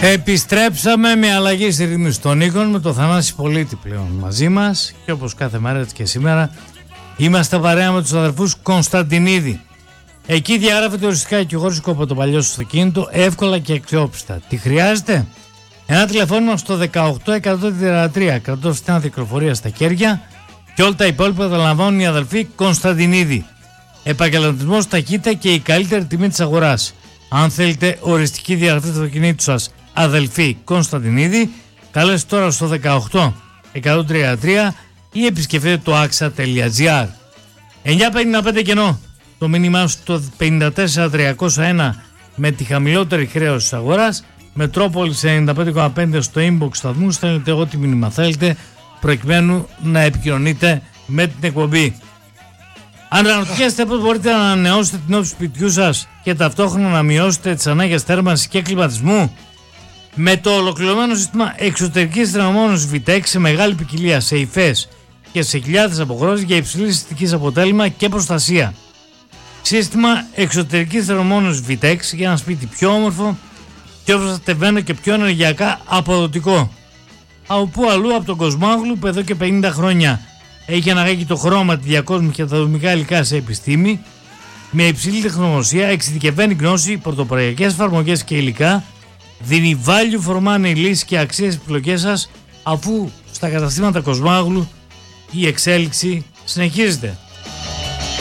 Επιστρέψαμε με αλλαγή στη ρύθμιση των οίκων με το Θανάση Πολίτη πλέον μαζί μας και όπως κάθε μέρα έτσι και σήμερα είμαστε παρέα με τους αδερφούς Κωνσταντινίδη. Εκεί διαγράφεται οριστικά οικειοφόρηση από το παλιό σου αυτοκίνητο εύκολα και αξιόπιστα. Τι χρειάζεται? Ένα τηλεφώνημα στο 18133, κρατώ φθηνά κυκλοφορία στα χέρια και όλα τα υπόλοιπα τα λαμβάνουν οι αδελφοί Κωνσταντινίδη. Επαγγελματισμός, ταχύτητα και η καλύτερη τιμή της αγοράς. Αν θέλετε οριστική διαγραφή του αυτοκινήτου σας, αδελφοί Κωνσταντινίδη, καλέστε τώρα στο 18133 ή επισκεφτείτε το axa.gr. 955 κενό. Το μήνυμά στο 54301 με τη χαμηλότερη χρέωση της αγοράς. Μετρόπολης 95,5 στο inbox σταθμού. Στέλνετε ό,τι μήνυμα θέλετε προκειμένου να επικοινωνείτε με την εκπομπή. Αν αναρωτιέστε πώς μπορείτε να ανανεώσετε την όψη του σπιτιού σας και ταυτόχρονα να μειώσετε τις ανάγκες θέρμανσης και κλιματισμού, με το ολοκληρωμένο σύστημα εξωτερικής θερμομόνωσης VTEX σε μεγάλη ποικιλία σε υφές και σε χιλιάδες αποχρώσεις για υψηλή αισθητικής αποτέλεσμα και προστασία. Σύστημα εξωτερικής θερμομόνωσης VTEX για ένα σπίτι πιο όμορφο, πιο προστατευμένο και πιο ενεργειακά αποδοτικό. Από πού αλλού από τον Κοσμάγλου που εδώ και 50 χρόνια έχει αναγάγει το χρώμα, τη διακόσμηση και τα δομικά υλικά σε επιστήμη, με υψηλή τεχνογνωσία, εξειδικευμένη γνώση, πρωτοποριακές εφαρμογές και υλικά, δίνει value for money λύσεις και αξίες επιλογές σας, αφού στα καταστήματα Κοσμάγλου η εξέλιξη συνεχίζεται.